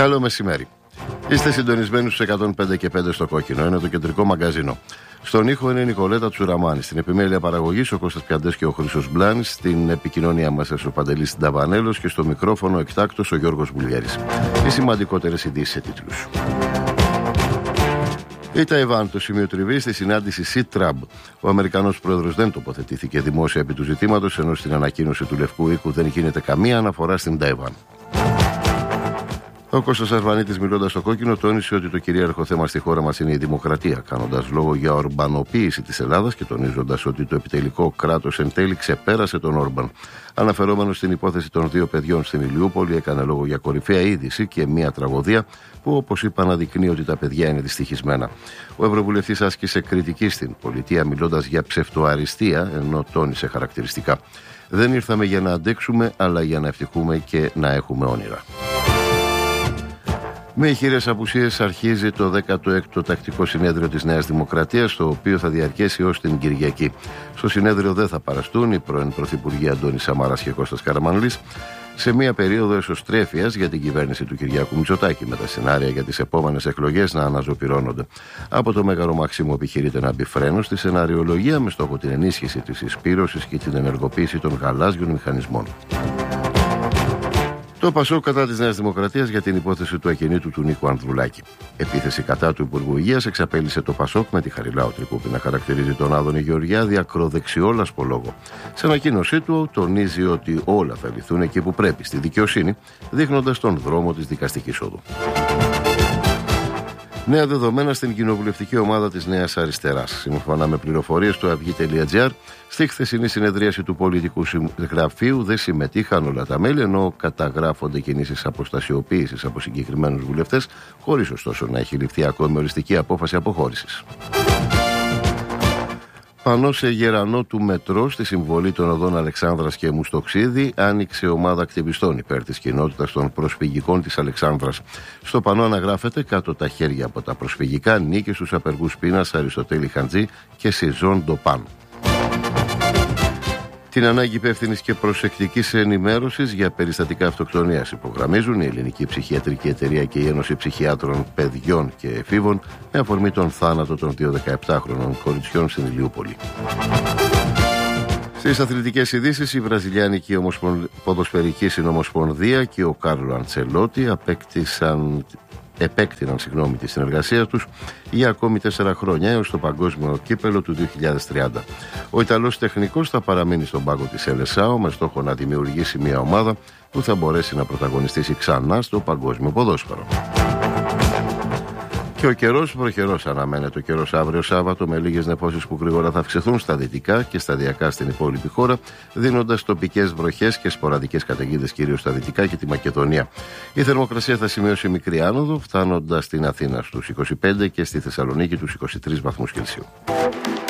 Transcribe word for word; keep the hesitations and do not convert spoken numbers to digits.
Καλό μεσημέρι. Είστε συντονισμένοι στους εκατόν πέντε και πέντε στο Κόκκινο. Είναι το κεντρικό μαγκαζίνο. Στον ήχο είναι η Νικολέτα Τσουραμάνη. Στην επιμέλεια παραγωγής ο Κώστας Πιαντές και ο Χρήστος Μπλάνης. Στην επικοινωνία μας ο Παντελής Νταβανέλος και στο μικρόφωνο εκτάκτος ο Γιώργος Μπουλιέρης. Οι σημαντικότερες ειδήσεις σε τίτλους. Η Ταϊβάν, το σημείο τριβή στη συνάντηση Σι-Τραμπ. Ο Αμερικανός πρόεδρος δεν τοποθετήθηκε δημόσια επί του ζητήματος, ενώ στην ανακοίνωση του Λευκού Οίκου δεν γίνεται καμία αναφορά στην Ταϊβάν. Ο Κώστας Αρβανίτης, μιλώντας στο Κόκκινο, τόνισε ότι το κυρίαρχο θέμα στη χώρα μας είναι η δημοκρατία, κάνοντας λόγο για ορμπανοποίηση της Ελλάδας και τονίζοντας ότι το επιτελικό κράτος εν τέλει ξεπέρασε τον Όρμπαν. Αναφερόμενος στην υπόθεση των δύο παιδιών στην Ηλιούπολη, έκανε λόγο για κορυφαία είδηση και μια τραγωδία που, όπως είπα, αναδεικνύει ότι τα παιδιά είναι δυστυχισμένα. Ο Ευρωβουλευτής άσκησε κριτική στην πολιτεία, μιλώντας για ψευτοαριστεία, ενώ τόνισε χαρακτηριστικά: δεν ήρθαμε για να αντέξουμε, αλλά για να ευτυχούμε και να έχουμε όνειρα. Με ηχηρές απουσίες αρχίζει το δέκατο έκτο τακτικό συνέδριο της Νέας Δημοκρατίας, το οποίο θα διαρκέσει ως την Κυριακή. Στο συνέδριο δεν θα παραστούν οι πρώην Πρωθυπουργοί Αντώνης Σαμάρας και Κώστας Καραμανλής, σε μια περίοδο εσωστρέφειας για την κυβέρνηση του Κυριάκου Μητσοτάκη, με τα σενάρια για τις επόμενες εκλογές να αναζωπυρώνονται. Από το Μέγαρο Μαξίμου επιχειρείται να μπει φρένο στη σεναριολογία, με στόχο την ενίσχυση της εισπύρωσης και την ενεργοποίηση των γαλάζιων μηχανισμών. Το Πασόκ κατά της Νέας Δημοκρατίας για την υπόθεση του ακινήτου του Νίκου Ανδρουλάκη. Επίθεση κατά του Υπουργού Υγείας εξαπέλυσε το Πασόκ, με τη Χαριλάου Τρικούπη να χαρακτηρίζει τον Άδωνη Γεωργιάδη ακροδεξιό λασπολόγο. Σε ανακοίνωσή του τονίζει ότι όλα θα λυθούν εκεί που πρέπει, στη δικαιοσύνη, δείχνοντας τον δρόμο της δικαστικής όδου. Νέα δεδομένα στην κοινοβουλευτική ομάδα της Νέας Αριστεράς. Σύμφωνα με πληροφορίες του αυγή τελεία τζι άρ, στη χθεσινή συνεδρίαση του πολιτικού γραφείου δεν συμμετείχαν όλα τα μέλη, ενώ καταγράφονται κινήσεις αποστασιοποίησης από συγκεκριμένους βουλευτές, χωρίς ωστόσο να έχει ληφθεί ακόμη οριστική απόφαση αποχώρησης. Πανώ σε γερανό του μετρό στη συμβολή των οδών Αλεξάνδρας και Μουστοξίδη άνοιξε ομάδα ακτιβιστών υπέρ της κοινότητας των προσφυγικών της Αλεξάνδρας. Στο πανό αναγράφεται «Κάτω τα χέρια από τα προσφυγικά, νίκη στους απεργούς πείνας Αριστοτέλη Χαντζή και Σιζόν Ντοπάν». Την ανάγκη υπεύθυνης και προσεκτικής ενημέρωσης για περιστατικά αυτοκτονίας υπογραμμίζουν η Ελληνική Ψυχιατρική Εταιρεία και η Ένωση Ψυχιάτρων Παιδιών και Εφήβων, με αφορμή τον θάνατο των δύο δεκαεπτάχρονων κοριτσιών στην Ηλιούπολη. Στις αθλητικές ειδήσεις, η Βραζιλιάνικη Ομοσπονδ... Ποδοσφαιρική Συνομοσπονδία και ο Κάρλο Αντσελότη απέκτησαν... επέκτηναν συγγνώμη, τη συνεργασία τους για ακόμη τέσσερα χρόνια έως το Παγκόσμιο Κύπελλο του δύο χιλιάδες τριάντα. Ο Ιταλός τεχνικός θα παραμείνει στον πάγκο της Ελεσάο με στόχο να δημιουργήσει μια ομάδα που θα μπορέσει να πρωταγωνιστήσει ξανά στο παγκόσμιο ποδόσφαιρο. Και ο καιρός, βροχερός αναμένεται ο καιρός αύριο Σάββατο, με λίγες νεφώσεις που γρήγορα θα αυξηθούν στα δυτικά και σταδιακά στην υπόλοιπη χώρα, δίνοντας τοπικές βροχές και σποραδικές καταιγίδες κυρίως στα δυτικά και τη Μακεδονία. Η θερμοκρασία θα σημειώσει μικρή άνοδο, φτάνοντας στην Αθήνα στους είκοσι πέντε και στη Θεσσαλονίκη τους είκοσι τρεις βαθμούς Κελσίου.